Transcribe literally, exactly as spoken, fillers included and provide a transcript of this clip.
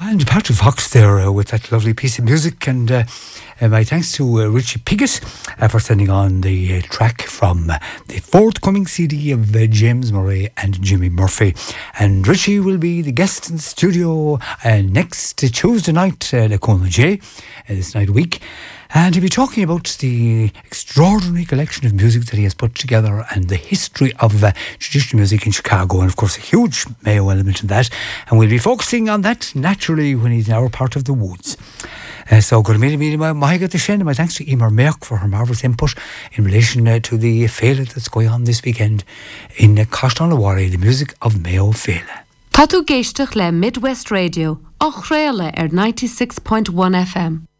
And Patrick Fox there uh, with that lovely piece of music. And uh, uh, my thanks to uh, Richie Piggott uh, for sending on the uh, track from uh, the forthcoming C D of uh, James Murray and Jimmy Murphy. And Richie will be the guest in the studio uh, next Tuesday night, uh, the Conal J, uh, this night week. And he'll be talking about the extraordinary collection of music that he has put together and the history of uh, traditional music in Chicago. And of course, a huge Mayo element in that. And we'll be focusing on that naturally when he's now part of the Woods. Uh, so, good meeting, meeting, my good to my thanks to Emer Merck for her marvellous input in relation uh, to the Féile that's going on this weekend in uh, Costanawari, the music of Mayo Féile. Tá tú géisteach le Midwest Radio, ach réile ar ninety-six point one F M.